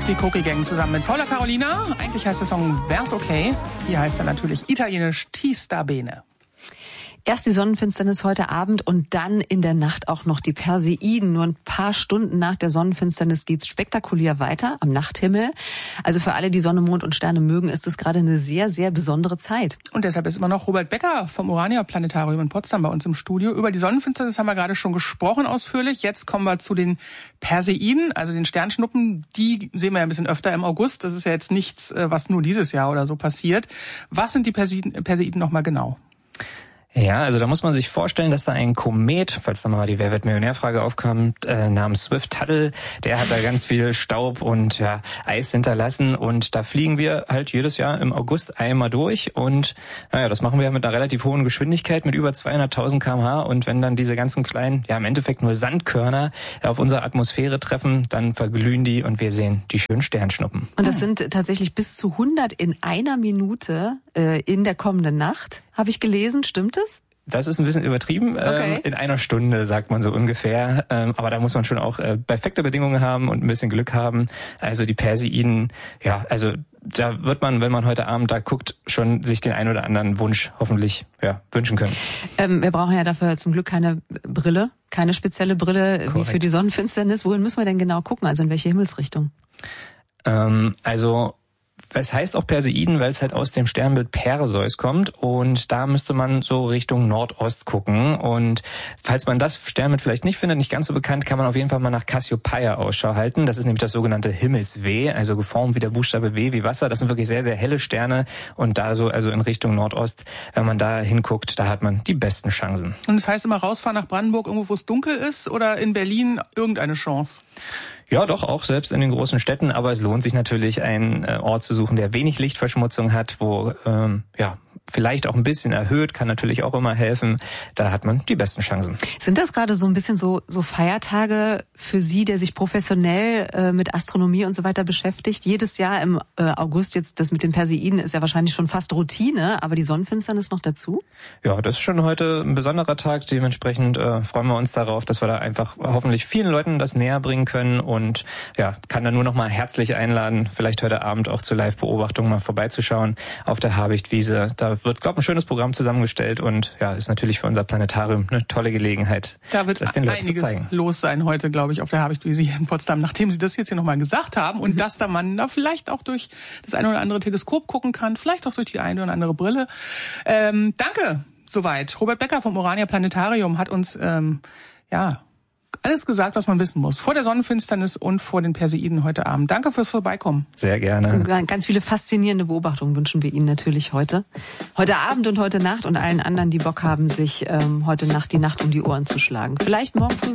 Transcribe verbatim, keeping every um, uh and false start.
Die Cookie Gang zusammen mit Paula Carolina. Eigentlich heißt der Song Wär's okay. Hier heißt er natürlich italienisch Ti sta bene. Erst die Sonnenfinsternis heute Abend und dann in der Nacht auch noch die Perseiden. Nur ein paar Stunden nach der Sonnenfinsternis geht's spektakulär weiter am Nachthimmel. Also für alle, die Sonne, Mond und Sterne mögen, ist es gerade eine sehr, sehr besondere Zeit. Und deshalb ist immer noch Robert Becker vom Urania Planetarium in Potsdam bei uns im Studio. Über die Sonnenfinsternis haben wir gerade schon gesprochen ausführlich. Jetzt kommen wir zu den Perseiden, also den Sternschnuppen. Die sehen wir ja ein bisschen öfter im August. Das ist ja jetzt nichts, was nur dieses Jahr oder so passiert. Was sind die Perseiden, Perseiden nochmal genau? Ja, also da muss man sich vorstellen, dass da ein Komet, falls da mal die Wer wird Millionär-Frage aufkommt, äh, namens Swift-Tuttle, der hat da ganz viel Staub und ja, Eis hinterlassen und da fliegen wir halt jedes Jahr im August einmal durch und naja, das machen wir mit einer relativ hohen Geschwindigkeit mit über zweihunderttausend Kilometer pro Stunde und wenn dann diese ganzen kleinen, ja im Endeffekt nur Sandkörner auf unsere Atmosphäre treffen, dann verglühen die und wir sehen die schönen Sternschnuppen. Und das sind tatsächlich bis zu hundert in einer Minute äh, in der kommenden Nacht. Habe ich gelesen, stimmt es? Das ist ein bisschen übertrieben. Okay. In einer Stunde sagt man so ungefähr. Aber da muss man schon auch perfekte Bedingungen haben und ein bisschen Glück haben. Also die Perseiden, ja, also da wird man, wenn man heute Abend da guckt, schon sich den ein oder anderen Wunsch hoffentlich ja, wünschen können. Ähm, wir brauchen ja dafür zum Glück keine Brille, keine spezielle Brille Korrekt. Wie für die Sonnenfinsternis. Wohin müssen wir denn genau gucken? Also in welche Himmelsrichtung? Ähm, also es heißt auch Perseiden, weil es halt aus dem Sternbild Perseus kommt und da müsste man so Richtung Nordost gucken und falls man das Sternbild vielleicht nicht findet, nicht ganz so bekannt, kann man auf jeden Fall mal nach Cassiopeia Ausschau halten. Das ist nämlich das sogenannte Himmels-W, also geformt wie der Buchstabe W wie Wasser. Das sind wirklich sehr, sehr helle Sterne und da so, also in Richtung Nordost, wenn man da hinguckt, da hat man die besten Chancen. Und das heißt immer rausfahren nach Brandenburg, irgendwo wo es dunkel ist oder in Berlin irgendeine Chance? Ja, doch, auch selbst in den großen Städten, aber es lohnt sich natürlich, einen Ort zu suchen, der wenig Lichtverschmutzung hat, wo ähm, ja vielleicht auch ein bisschen erhöht, kann natürlich auch immer helfen. Da hat man die besten Chancen. Sind das gerade so ein bisschen so so Feiertage für Sie, der sich professionell äh, mit Astronomie und so weiter beschäftigt? Jedes Jahr im äh, August, jetzt das mit den Perseiden ist ja wahrscheinlich schon fast Routine, aber die Sonnenfinsternis noch dazu? Ja, das ist schon heute ein besonderer Tag. Dementsprechend äh, freuen wir uns darauf, dass wir da einfach hoffentlich vielen Leuten das näher bringen können und ja, kann da nur noch mal herzlich einladen, vielleicht heute Abend auch zur Live-Beobachtung mal vorbeizuschauen auf der Habichtwiese. Da wird, glaube ich, ein schönes Programm zusammengestellt und ja, ist natürlich für unser Planetarium eine tolle Gelegenheit, da wird das den Leuten zu zeigen. Einiges los sein heute, glaube ich, auf der Habichtwiese hier in Potsdam, nachdem Sie das jetzt hier nochmal gesagt haben und mhm. dass da man da vielleicht auch durch das eine oder andere Teleskop gucken kann, vielleicht auch durch die eine oder andere Brille. Ähm, danke, soweit. Robert Becker vom Urania Planetarium hat uns, ähm, ja, alles gesagt, was man wissen muss. Vor der Sonnenfinsternis und vor den Perseiden heute Abend. Danke fürs Vorbeikommen. Sehr gerne. Und ganz viele faszinierende Beobachtungen wünschen wir Ihnen natürlich heute. Heute Abend und heute Nacht und allen anderen, die Bock haben, sich ähm, heute Nacht die Nacht um die Ohren zu schlagen. Vielleicht morgen früh